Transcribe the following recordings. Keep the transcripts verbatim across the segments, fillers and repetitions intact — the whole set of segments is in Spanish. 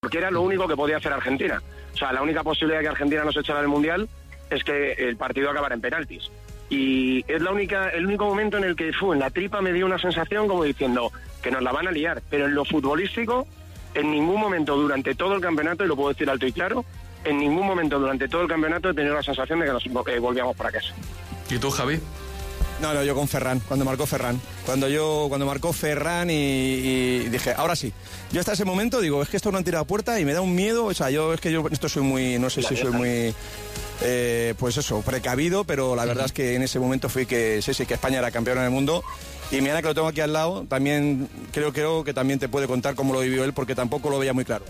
porque era lo único que podía hacer Argentina. O sea, la única posibilidad de que Argentina no se echara del Mundial es que el partido acabara en penaltis. Y es la única, el único momento en el que fue en la tripa me dio una sensación como diciendo que nos la van a liar. Pero en lo futbolístico, en ningún momento durante todo el campeonato, y lo puedo decir alto y claro, en ningún momento durante todo el campeonato he tenido la sensación de que nos eh, volvíamos para casa. ¿Y tú, Javi? No, no, yo con Ferran, cuando marcó Ferran. Cuando yo, cuando marcó Ferran y, y dije, ahora sí. Yo hasta ese momento digo, es que esto no han tirado a puerta y me da un miedo, o sea, yo es que yo esto soy muy, no sé si soy muy, eh, pues eso, precavido, pero la verdad es que en ese momento fui que, sí, sí, que España era campeona del mundo. Y mira que lo tengo aquí al lado, también creo, creo que también te puede contar cómo lo vivió él, porque tampoco lo veía muy claro.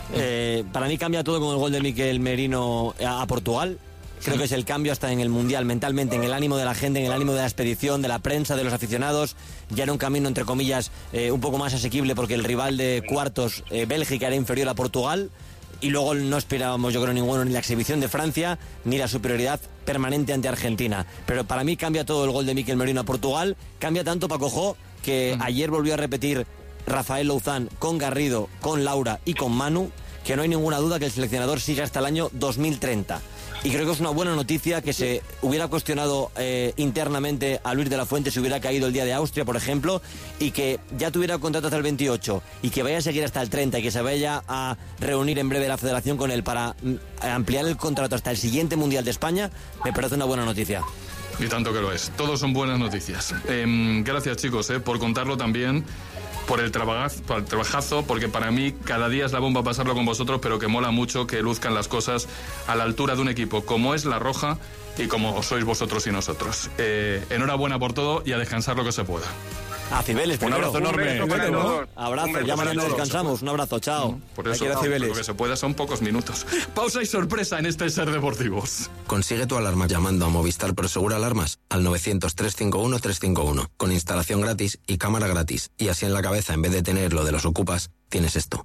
Eh, para mí cambia todo con el gol de Mikel Merino a, a Portugal. Creo que es el cambio hasta en el Mundial, mentalmente, en el ánimo de la gente, en el ánimo de la expedición, de la prensa, de los aficionados. Ya era un camino, entre comillas, eh, un poco más asequible porque el rival de cuartos, eh, Bélgica, era inferior a Portugal. Y luego no esperábamos, yo creo, ninguno, ni la exhibición de Francia, ni la superioridad permanente ante Argentina. Pero para mí cambia todo el gol de Mikel Merino a Portugal. Cambia tanto, Paco Jo, que mm. ayer volvió a repetir Rafael Louzán con Garrido, con Laura y con Manu, que no hay ninguna duda que el seleccionador sigue hasta el año dos mil treinta. Y creo que es una buena noticia que se hubiera cuestionado eh, internamente a Luis de la Fuente si hubiera caído el día de Austria, por ejemplo, y que ya tuviera contrato hasta el veintiocho y que vaya a seguir hasta el treinta y que se vaya a reunir en breve la federación con él para mm, ampliar el contrato hasta el siguiente Mundial de España, me parece una buena noticia. Y tanto que lo es. Todos son buenas noticias. Eh, gracias, chicos, eh, por contarlo también. Por el, trabajazo, por el trabajazo, porque para mí cada día es la bomba pasarlo con vosotros, pero que mola mucho que luzcan las cosas a la altura de un equipo como es La Roja y como sois vosotros y nosotros. Eh, enhorabuena por todo y a descansar lo que se pueda. A Cibeles, un abrazo enorme. Un beso, ¿no? Abrazo, ya mañana descansamos. Un abrazo, chao. Por eso, lo que se pueda son pocos minutos. Pausa y sorpresa en este Ser Deportivos. Consigue tu alarma llamando a Movistar Prosegur Alarmas al novecientos, trescientos cincuenta y uno, trescientos cincuenta y uno, con instalación gratis y cámara gratis. Y así en la cabeza, en vez de tener lo de los ocupas, tienes esto.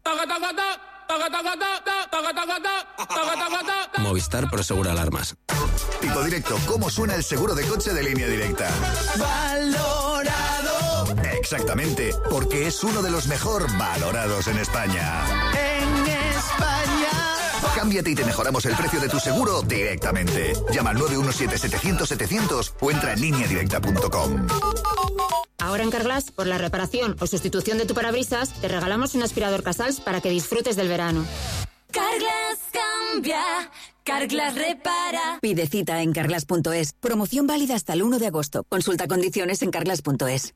Movistar Prosegur Alarmas. Tipo Directo, ¿cómo suena el seguro de coche de Línea Directa? Valorado. Exactamente, porque es uno de los mejor valorados en España. En España. Cámbiate y te mejoramos el precio de tu seguro directamente. Llama al nueve uno siete, setecientos, setecientos o entra en línea directa punto com. Ahora en Carglass, por la reparación o sustitución de tu parabrisas, te regalamos un aspirador Casals para que disfrutes del verano. Carglass cambia, Carglass repara. Pide cita en carglass punto es. Promoción válida hasta el uno de agosto. Consulta condiciones en carglass punto es.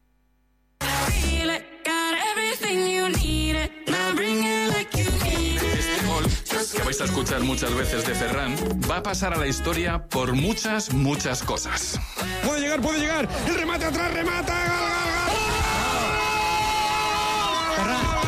Que vais a escuchar muchas veces de Ferran, va a pasar a la historia por muchas, muchas cosas. Puede llegar, puede llegar. El remate atrás, remata. Ferran.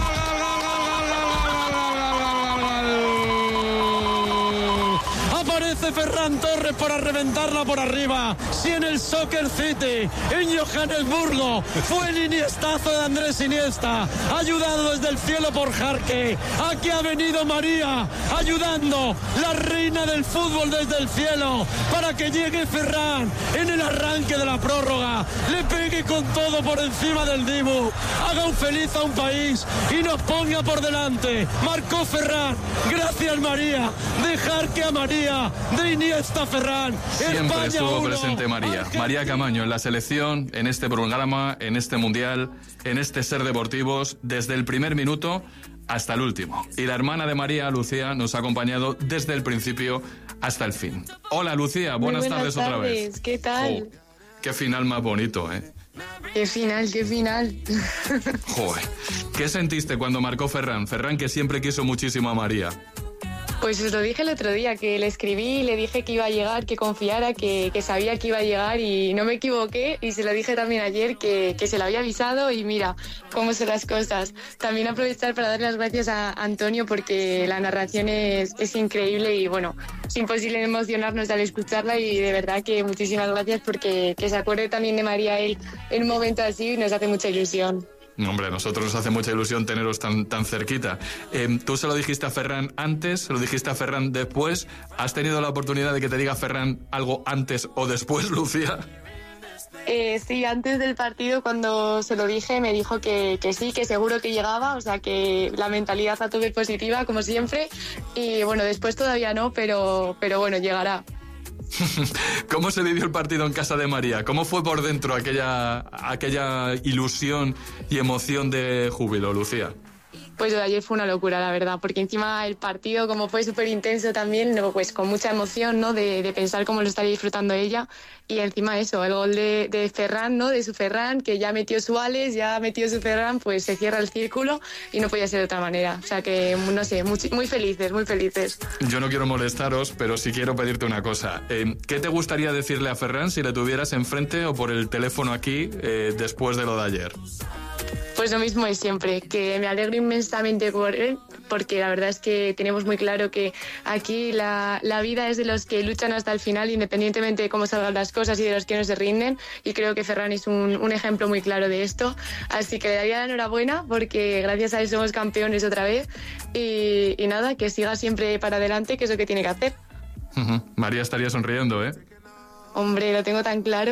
Aparece Ferran Torres para reventarla por arriba. Si en el Soccer City, en Johannesburgo, fue el iniestazo de Andrés Iniesta, ayudado desde el cielo por Jarque. Aquí ha venido María, ayudando, la reina del fútbol desde el cielo, para que llegue Ferran en el arranque de la prórroga, le pegue con todo por encima del Dibu, haga un feliz a un país y nos ponga por delante. Marcó Ferran, gracias María, de Jarque a María, de Iniesta a Ferran. Siempre España estuvo uno, presente María. Argentina. María Camaño en la selección, en este programa, en este mundial, en este Ser Deportivos, desde el primer minuto hasta el último. Y la hermana de María, Lucía, nos ha acompañado desde el principio hasta el fin. Hola Lucía, buenas, buenas tardes, tardes otra vez. ¿Qué tal? Oh, qué final más bonito, ¿eh? Qué final, qué final. Joder. ¿Qué sentiste cuando marcó Ferran? Ferran que siempre quiso muchísimo a María. Pues os lo dije el otro día, que le escribí, le dije que iba a llegar, que confiara, que, que sabía que iba a llegar y no me equivoqué, y se lo dije también ayer, que, que se lo había avisado y mira cómo son las cosas. También aprovechar para dar las gracias a Antonio porque la narración es, es increíble y bueno, es imposible emocionarnos al escucharla y de verdad que muchísimas gracias porque que se acuerde también de María él en un momento así nos hace mucha ilusión. Hombre, a nosotros nos hace mucha ilusión teneros tan, tan cerquita. Eh, ¿Tú se lo dijiste a Ferran antes? ¿Se lo dijiste a Ferran después? ¿Has tenido la oportunidad de que te diga Ferran algo antes o después, Lucía? Eh, sí, antes del partido, cuando se lo dije, me dijo que, que sí, que seguro que llegaba, o sea que la mentalidad a tope positiva, como siempre. Y bueno, después todavía no, pero, pero bueno, llegará. ¿Cómo se vivió el partido en casa de María? ¿Cómo fue por dentro aquella, aquella ilusión y emoción de júbilo, Lucía? Pues ayer fue una locura, la verdad, porque encima el partido, como fue súper intenso también, no, pues con mucha emoción, ¿no? De, de pensar cómo lo estaría disfrutando ella. Y encima eso, el gol de, de Ferran, ¿no? De su Ferran, que ya metió su Alex, ya metió su Ferran, pues se cierra el círculo y no podía ser de otra manera. O sea que, no sé, muy, muy felices, muy felices. Yo no quiero molestaros, pero sí quiero pedirte una cosa. Eh, ¿Qué te gustaría decirle a Ferran si le tuvieras enfrente o por el teléfono aquí eh, después de lo de ayer? Pues lo mismo de siempre, que me alegro inmensamente por él, porque la verdad es que tenemos muy claro que aquí la, la vida es de los que luchan hasta el final, independientemente de cómo salgan las cosas y de los que no se rinden, y creo que Ferran es un, un ejemplo muy claro de esto, así que le daría la enhorabuena porque gracias a él somos campeones otra vez, y, y nada, que siga siempre para adelante, que es lo que tiene que hacer. Uh-huh. María estaría sonriendo, ¿eh? Hombre, lo tengo tan claro.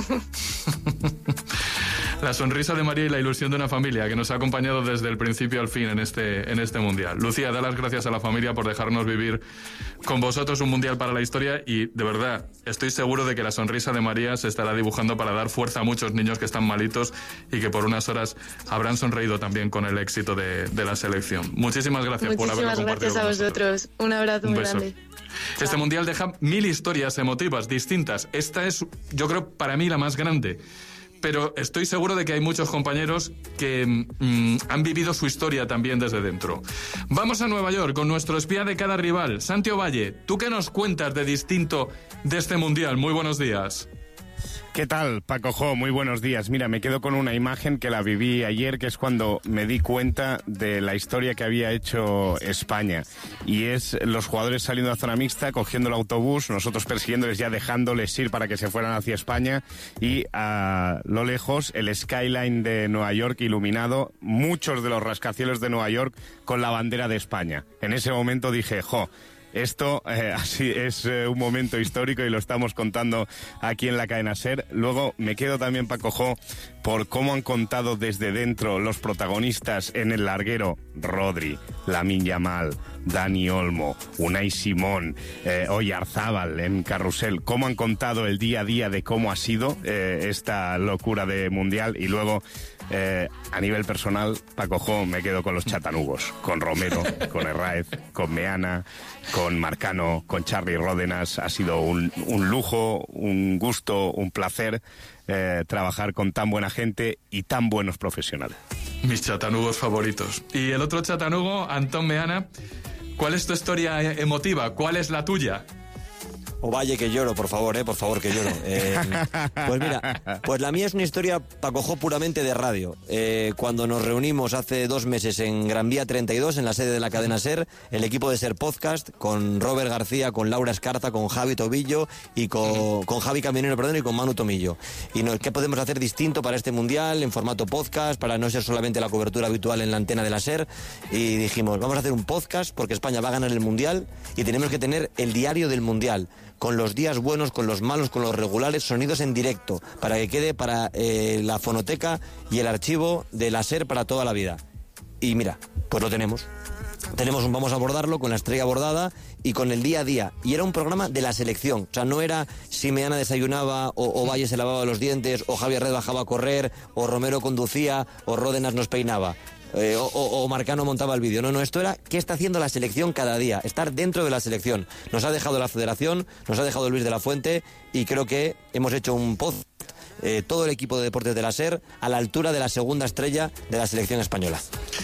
La sonrisa de María y la ilusión de una familia que nos ha acompañado desde el principio al fin en este, en este Mundial. Lucía, da las gracias a la familia por dejarnos vivir con vosotros un Mundial para la historia y, de verdad, estoy seguro de que la sonrisa de María se estará dibujando para dar fuerza a muchos niños que están malitos y que por unas horas habrán sonreído también con el éxito de, de la selección. Muchísimas gracias Muchísimas por haberlo compartido gracias a vosotros. Un abrazo un muy beso. grande. Este Chao. Mundial deja mil historias emotivas, distintas. Esta es, yo creo, para mí la más grande. Pero estoy seguro de que hay muchos compañeros que mmm, han vivido su historia también desde dentro. Vamos a Nueva York con nuestro espía de cada rival, Santi Ovalle. ¿Tú qué nos cuentas de distinto de este Mundial? Muy buenos días. ¿Qué tal, Paco Jo? Muy buenos días. Mira, me quedo con una imagen que la viví ayer, que es cuando me di cuenta de la historia que había hecho España. Y es los jugadores saliendo a zona mixta, cogiendo el autobús, nosotros persiguiéndoles ya, dejándoles ir para que se fueran hacia España. Y a lo lejos, el skyline de Nueva York iluminado, muchos de los rascacielos de Nueva York con la bandera de España. En ese momento dije, jo... Esto eh, así es eh, un momento histórico y lo estamos contando aquí en la cadena SER. Luego me quedo también, Paco Jo, por cómo han contado desde dentro los protagonistas en el larguero. Rodri, Lamine Yamal, Dani Olmo, Unai Simón, eh, Oyarzábal en Carrusel. Cómo han contado el día a día de cómo ha sido eh, esta locura de Mundial. Y luego... Eh, a nivel personal, Paco Jo, me quedo con los chatanugos, con Romero, con Herráez, con Meana, con Marcano, con Charly Ródenas. Ha sido un, un lujo, un gusto, un placer eh, trabajar con tan buena gente y tan buenos profesionales. Mis chatanugos favoritos. Y el otro chatanugo, Antón Meana, ¿cuál es tu historia emotiva? ¿Cuál es la tuya? Ovalle, que lloro, por favor, eh, por favor, que lloro. Eh, pues mira, pues la mía es una historia, Paco Jo, puramente de radio. Eh, cuando nos reunimos hace dos meses en Gran Vía treinta y dos, en la sede de la cadena SER, el equipo de SER Podcast, con Robert García, con Laura Escarza, con Javi Tobillo y con, con Javi Camionero, perdón, y con Manu Tomillo. Y no, ¿qué podemos hacer distinto para este Mundial en formato podcast, para no ser solamente la cobertura habitual en la antena de la SER? Y dijimos, vamos a hacer un podcast porque España va a ganar el Mundial y tenemos que tener el diario del Mundial, con los días buenos, con los malos, con los regulares, sonidos en directo, para que quede para eh, la fonoteca y el archivo de la SER para toda la vida. Y mira, pues lo tenemos. Tenemos un vamos a abordarlo con la estrella bordada y con el día a día. Y era un programa de la selección. O sea, no era si Meana desayunaba o, o Valle se lavaba los dientes o Javier Red bajaba a correr o Romero conducía o Ródenas nos peinaba. Eh, o, o, o Marcano montaba el vídeo. No, no, esto era qué está haciendo la selección cada día, estar dentro de la selección. Nos ha dejado la Federación, nos ha dejado Luis de la Fuente y creo que hemos hecho un podcast, eh, todo el equipo de deportes de la SER, a la altura de la segunda estrella de la selección española.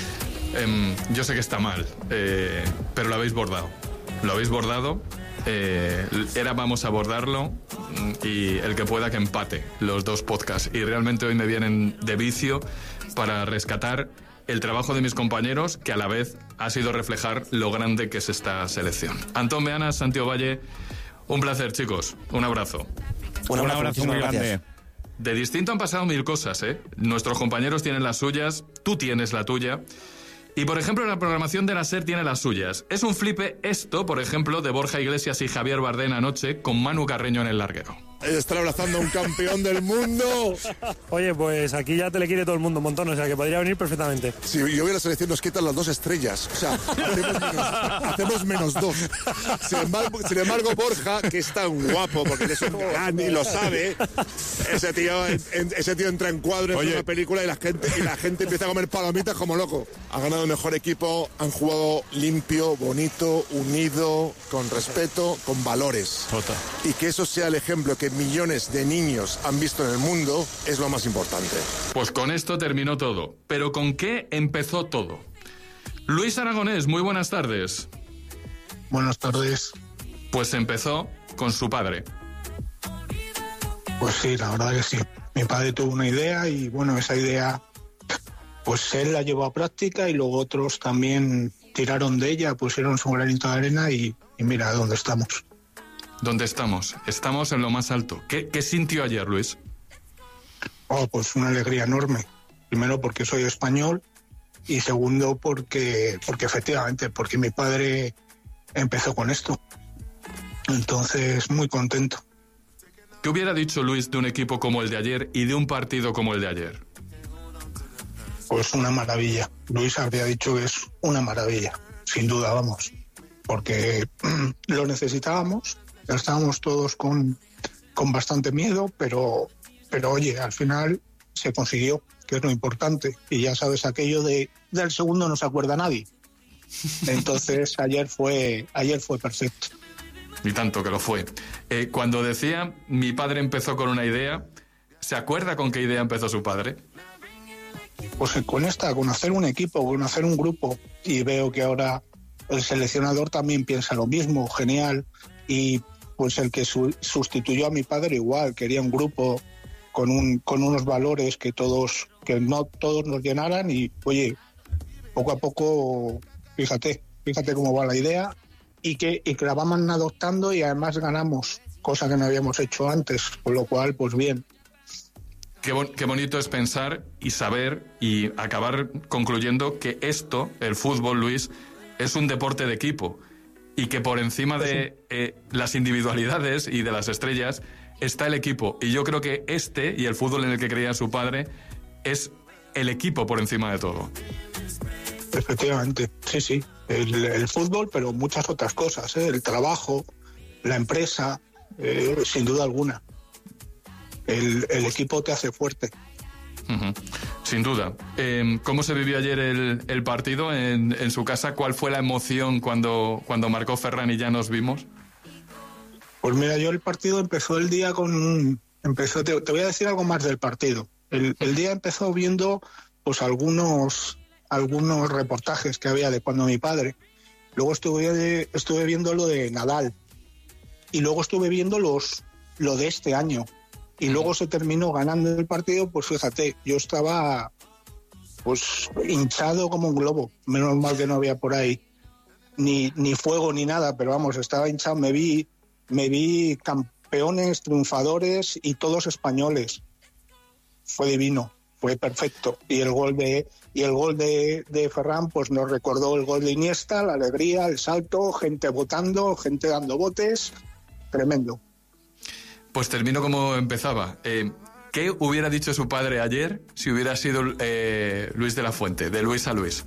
Eh, yo sé que está mal, eh, pero lo habéis bordado. Lo habéis bordado. Eh, era vamos a abordarlo y el que pueda que empate los dos podcasts. Y realmente hoy me vienen de vicio para rescatar el trabajo de mis compañeros, que a la vez ha sido reflejar lo grande que es esta selección. Antón Meana, Santi Ovalle, un placer, chicos. Un abrazo. Un abrazo, un abrazo muy grande. De distinto han pasado mil cosas, ¿eh? Nuestros compañeros tienen las suyas, tú tienes la tuya. Y, por ejemplo, la programación de la SER tiene las suyas. Es un flipe esto, por ejemplo, de Borja Iglesias y Javier Bardén anoche con Manu Carreño en el larguero. estar abrazando a un campeón del mundo. Oye, pues aquí ya te le quiere todo el mundo un montón, o sea que podría venir perfectamente. Si yo voy a la selección nos quitan las dos estrellas, o sea, hacemos menos, hacemos menos dos. Sin embargo, sin embargo, Borja, que es tan guapo, porque es un galán y lo sabe, ese tío, en, en, ese tío entra en cuadro en una película y la gente y la gente empieza a comer palomitas como loco. Ha ganado el mejor equipo, han jugado limpio, bonito, unido, con respeto, con valores. Total. Y que eso sea el ejemplo que millones de niños han visto en el mundo es lo más importante. Pues con esto terminó todo. ¿Pero con qué empezó todo? Luis Aragonés, muy buenas tardes. Buenas tardes. Pues empezó con su padre. Pues sí, la verdad que sí. Mi padre tuvo una idea y bueno, esa idea pues él la llevó a práctica y luego otros también tiraron de ella, pusieron su granito de arena y, y mira dónde estamos. ¿Dónde estamos? Estamos en lo más alto. ¿Qué, qué sintió ayer, Luis? Oh, pues una alegría enorme. Primero porque soy español y segundo porque, porque efectivamente, porque mi padre empezó con esto. Entonces, muy contento. ¿Qué hubiera dicho Luis de un equipo como el de ayer y de un partido como el de ayer? Pues una maravilla. Luis habría dicho que es una maravilla, sin duda, vamos. Porque lo necesitábamos, estábamos todos con, con bastante miedo, pero, pero oye, al final se consiguió, que es lo importante. Y ya sabes aquello de del segundo no se acuerda nadie. Entonces ayer fue, ayer fue perfecto. Y tanto que lo fue. Eh, cuando decía, mi padre empezó con una idea, ¿se acuerda con qué idea empezó su padre? Pues con esta, con hacer un equipo, con hacer un grupo. Y veo que ahora el seleccionador también piensa lo mismo, genial. Y pues el que su- sustituyó a mi padre igual, quería un grupo con, un, con unos valores que todos, que no todos nos llenaran. Y oye, poco a poco, fíjate, fíjate cómo va la idea. Y que, y que la vamos adoptando y además ganamos, cosa que no habíamos hecho antes, con lo cual, pues bien. Qué, bon- qué bonito es pensar y saber y acabar concluyendo que esto, el fútbol, Luis, es un deporte de equipo y que por encima de eh, las individualidades y de las estrellas está el equipo. Y yo creo que este y el fútbol en el que creía su padre es el equipo por encima de todo. Efectivamente, sí, sí. El, el fútbol, pero muchas otras cosas, ¿eh? El trabajo, la empresa, eh, sin duda alguna. El, el equipo te hace fuerte. Uh-huh. Sin duda. Eh, ¿Cómo se vivió ayer el, el partido en, en su casa? ¿Cuál fue la emoción cuando, cuando marcó Ferran y ya nos vimos? Pues mira, yo el partido empezó el día con... empezó Te, te voy a decir algo más del partido. El, el día empezó viendo pues algunos... algunos reportajes que había de cuando mi padre. Luego estuve, estuve viendo lo de Nadal. Y luego estuve viendo los lo de este año. Y luego se terminó ganando el partido, pues fíjate, yo estaba pues hinchado como un globo. Menos mal que no había por ahí ni, ni fuego ni nada, pero vamos, estaba hinchado. Me vi, me vi campeones, triunfadores y todos españoles. Fue divino. Fue perfecto. Y el gol de y el gol de, de Ferran pues nos recordó el gol de Iniesta, la alegría, el salto, gente votando, gente dando botes. Tremendo. Pues termino como empezaba. Eh, ¿Qué hubiera dicho su padre ayer si hubiera sido eh, Luis de la Fuente, de Luis a Luis?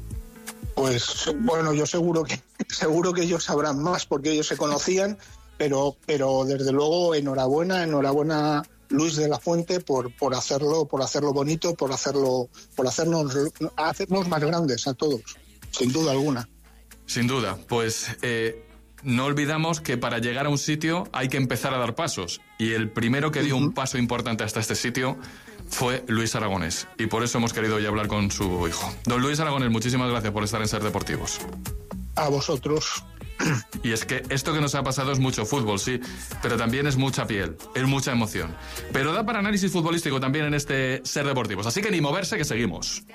Pues bueno, yo seguro que seguro que ellos sabrán más porque ellos se conocían, pero pero desde luego enhorabuena, enhorabuena Luis de la Fuente por por hacerlo, por hacerlo bonito, por hacerlo, por hacernos hacernos más grandes a todos, sin duda alguna. Sin duda, pues eh, no olvidamos que para llegar a un sitio hay que empezar a dar pasos y el primero que dio uh-huh. un paso importante hasta este sitio fue Luis Aragonés y por eso hemos querido hoy hablar con su hijo. Don Luis Aragonés, muchísimas gracias por estar en Ser Deportivos. A vosotros. Y es que esto que nos ha pasado es mucho fútbol, sí, pero también es mucha piel, es mucha emoción. Pero da para análisis futbolístico también en este Ser Deportivos, así que ni moverse que seguimos.